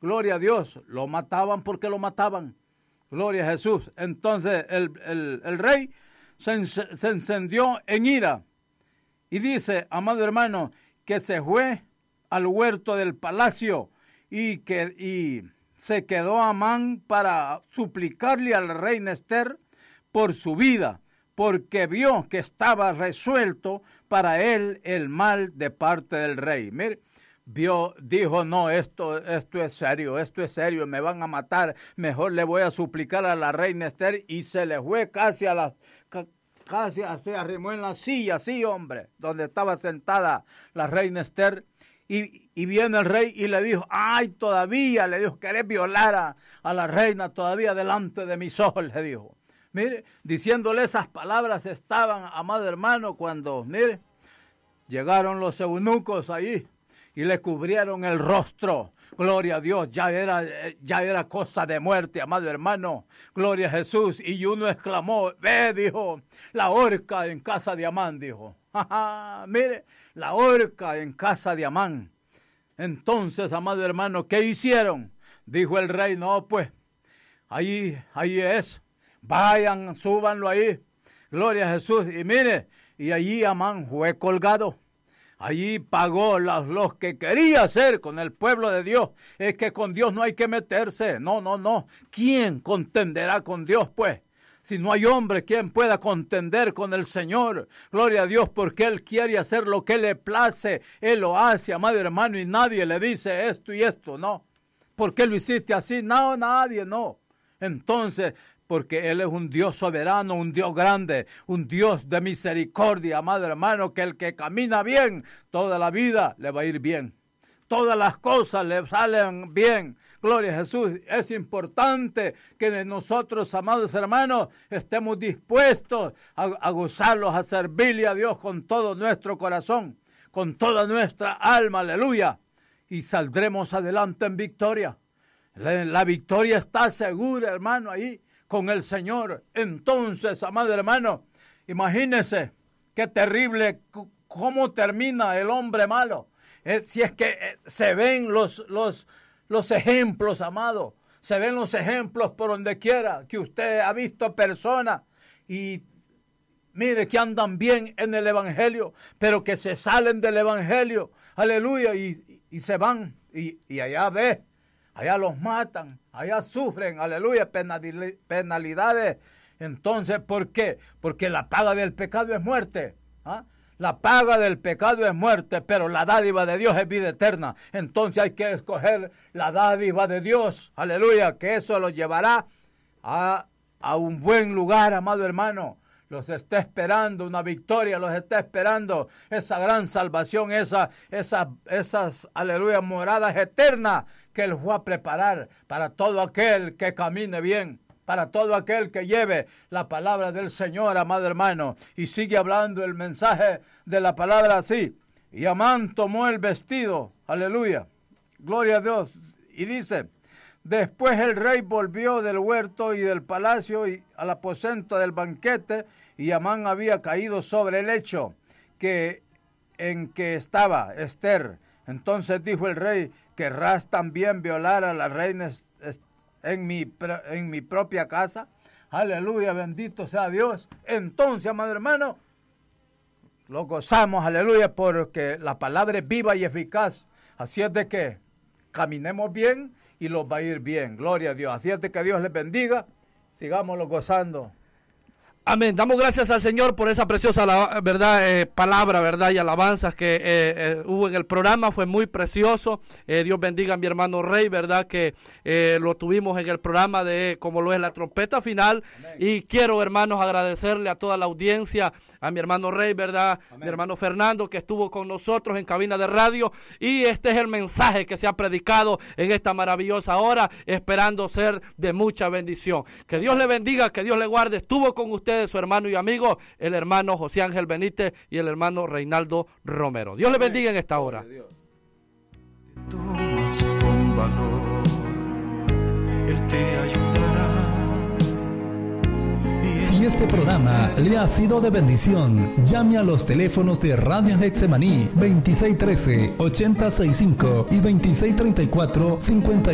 gloria a Dios, lo mataban porque lo mataban. Gloria a Jesús. Entonces el rey se encendió en ira. Y dice, amado hermano, que se fue al huerto del palacio y se quedó Amán para suplicarle al rey Nester por su vida, porque vio que estaba resuelto para él el mal de parte del rey. Mire, dijo, no, esto es serio, me van a matar, mejor le voy a suplicar a la reina Esther, y se le fue casi se arrimó en la silla, sí, hombre, donde estaba sentada la reina Esther, y viene el rey y le dijo, ay, todavía, le dijo, ¿querés violar a la reina todavía delante de mis ojos? Le dijo. Mire, diciéndole esas palabras estaban, amado hermano, cuando, mire, llegaron los eunucos ahí y le cubrieron el rostro. Gloria a Dios, ya era cosa de muerte, amado hermano. Gloria a Jesús. Y uno exclamó, ve, dijo, la horca en casa de Amán, dijo. Mire, la horca en casa de Amán. Entonces, amado hermano, ¿qué hicieron? Dijo el rey, no, pues, ahí es. Vayan, súbanlo ahí. Gloria a Jesús. Y mire, y allí Amán fue colgado. Allí pagó los que quería hacer con el pueblo de Dios. Es que con Dios no hay que meterse. No. ¿Quién contenderá con Dios, pues? Si no hay hombre, ¿quién pueda contender con el Señor? Gloria a Dios, porque Él quiere hacer lo que le place. Él lo hace, amado hermano, y nadie le dice esto y esto, no. ¿Por qué lo hiciste así? No, nadie, no. Entonces, porque Él es un Dios soberano, un Dios grande, un Dios de misericordia, amado hermano, que el que camina bien, toda la vida le va a ir bien. Todas las cosas le salen bien. Gloria a Jesús. Es importante que de nosotros, amados hermanos, estemos dispuestos a gozarlos, a servirle a Dios con todo nuestro corazón, con toda nuestra alma, aleluya. Y saldremos adelante en victoria. La victoria está segura, hermano, ahí con el Señor. Entonces, amado hermano, imagínese qué terrible, cómo termina el hombre malo. Si es que se ven los ejemplos, amado, se ven los ejemplos por donde quiera, que usted ha visto personas y mire que andan bien en el evangelio, pero que se salen del evangelio, aleluya, y se van, y allá ve, allá los matan, allá sufren, aleluya, penalidades. Entonces, ¿por qué? Porque la paga del pecado es muerte, ¿ah? La paga del pecado es muerte, pero la dádiva de Dios es vida eterna. Entonces hay que escoger la dádiva de Dios, aleluya, que eso los llevará a un buen lugar, amado hermano. Los está esperando una victoria, los está esperando esa gran salvación, esas, aleluya, moradas eternas que Él fue a preparar para todo aquel que camine bien, para todo aquel que lleve la palabra del Señor, amado hermano. Y sigue hablando el mensaje de la palabra así. Y Amán tomó el vestido, aleluya, gloria a Dios, y dice: después el rey volvió del huerto y del palacio y al aposento del banquete, y Amán había caído sobre el lecho en que estaba Esther. Entonces dijo el rey: ¿querrás también violar a la reina en mi propia casa? Aleluya, bendito sea Dios. Entonces, amado hermano, lo gozamos, aleluya, porque la palabra es viva y eficaz. Así es de que caminemos bien y los va a ir bien. Gloria a Dios. Así es de que Dios les bendiga. Sigámoslo gozando. Amén. Damos gracias al Señor por esa preciosa palabra, verdad, y alabanzas que hubo en el programa. Fue muy precioso. Dios bendiga a mi hermano Rey, verdad, que lo tuvimos en el programa de como lo es la trompeta final. Amén. Y quiero, hermanos, agradecerle a toda la audiencia, a mi hermano Rey, verdad, amén, mi hermano Fernando, que estuvo con nosotros en cabina de radio. Y este es el mensaje que se ha predicado en esta maravillosa hora, esperando ser de mucha bendición. Que Dios le bendiga, que Dios le guarde. Estuvo con usted su hermano y amigo, el hermano José Ángel Benítez y el hermano Reinaldo Romero. Dios le bendiga en esta hora. Tomas con valor, Él te ayudará. Si este programa le ha sido de bendición, llame a los teléfonos de Radio Getsemaní 2613-8065 y 2634-50.